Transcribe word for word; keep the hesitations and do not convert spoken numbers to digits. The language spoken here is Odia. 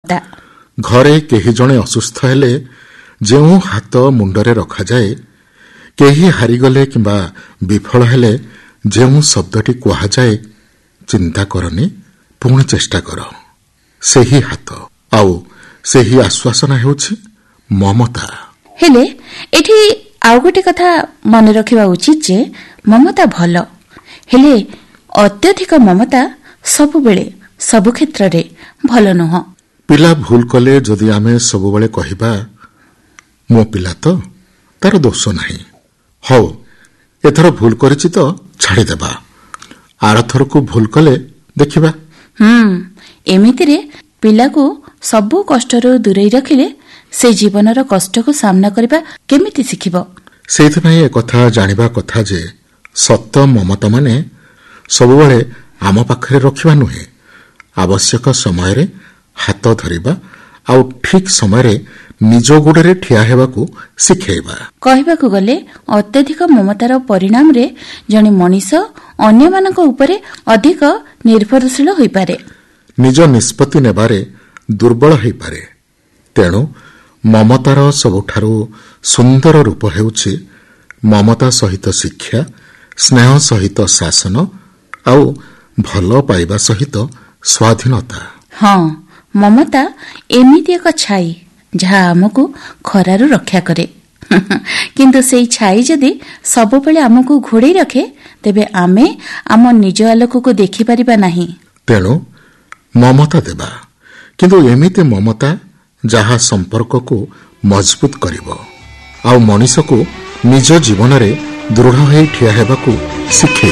ମମତା। ଘରେ କେହି ଜଣେ ଅସୁସ୍ଥ ହେଲେ ଯେଉଁ ହାତ ମୁଣ୍ଡରେ ରଖାଯାଏ, କେହି ହାରିଗଲେ କିମ୍ବା ବିଫଳ ହେଲେ ଯେଉଁ ଶବ୍ଦଟି କୁହାଯାଏ, ଚିନ୍ତା କରନି, ପୁଣି ଚେଷ୍ଟା କର, ସେହି ହାତ ଆଉ ସେହି ଆଶ୍ୱାସନା ହେଉଛି ମମତା। ହେଲେ ଏଠି ଆଉ ଗୋଟେ କଥା ମନେ ରଖିବା ଉଚିତ ଯେ ମମତା ଭଲ, ହେଲେ ଅତ୍ୟଧିକ ମମତା ସବୁବେଳେ ସବୁ କ୍ଷେତ୍ରରେ ଭଲ ନୁହଁ। ପିଲା ଭୁଲ କଲେ ଯଦି ଆମେ ସବୁବେଳେ କହିବା ମୋ ପିଲା ତ, ତାର ଦୋଷ ନାହିଁ, ହଉ ଏଥର ଭୁଲ କରିଛି ତ ଛାଡ଼ିଦେବା, ଆରଥରକୁ ଭୁଲ କଲେ ଦେଖିବା। ହୁଁ ଏମିତିରେ ପିଲାକୁ ସବୁ କଷ୍ଟରୁ ଦୂରେଇ ରଖିଲେ ସେ ଜୀବନର କଷ୍ଟକୁ ସାମ୍ନା କରିବା କେମିତି ଶିଖିବ? ସେଇଥିପାଇଁ ଏକଥା ଜାଣିବା କଥା ଯେ ସତ ମମତା ମାନେ ସବୁବେଳେ ଆମ ପାଖରେ ରଖିବା ନୁହେଁ, ଆବଶ୍ୟକ ସମୟରେ ହାତ ଧରିବା ଆଉ ଠିକ୍ ସମୟରେ ନିଜ ଗୋଡ଼ରେ ଠିଆ ହେବାକୁ ଶିଖେଇବା। କହିବାକୁ ଗଲେ ଅତ୍ୟଧିକ ମମତାର ପରିଣାମରେ ଜଣେ ମଣିଷ ଅନ୍ୟମାନଙ୍କ ଉପରେ ଅଧିକ ନିର୍ଭରଶୀଳ ହୋଇପାରେ, ନିଜ ନିଷ୍ପତ୍ତି ନେବାରେ ଦୁର୍ବଳ ହୋଇପାରେ। ତେଣୁ ମମତାର ସବୁଠାରୁ ସୁନ୍ଦର ରୂପ ହେଉଛି ମମତା ସହିତ ଶିକ୍ଷା, ସ୍ନେହ ସହିତ ଶାସନ ଆଉ ଭଲ ପାଇବା ସହିତ ସ୍ୱାଧୀନତା। ହଁ, ମମତା ଏମିତି ଏକ ଛାଇ ଯାହା ଆମକୁ ଖରାରୁ ରକ୍ଷା କରେ, କିନ୍ତୁ ସେଇ ଛାଇ ଯଦି ସବୁବେଳେ ଆମକୁ ଘୋଡ଼େଇ ରଖେ ତେବେ ଆମେ ଆମ ନିଜ ଆଲୋକକୁ ଦେଖିପାରିବା ନାହିଁ। ତେଣୁ ମମତା ଦେବା, କିନ୍ତୁ ଏମିତି ମମତା ଯାହା ସମ୍ପର୍କକୁ ମଜବୁତ କରିବ ଆଉ ମଣିଷକୁ ନିଜ ଜୀବନରେ ଦୃଢ଼ ହୋଇ ଠିଆ ହେବାକୁ ଶିଖେ।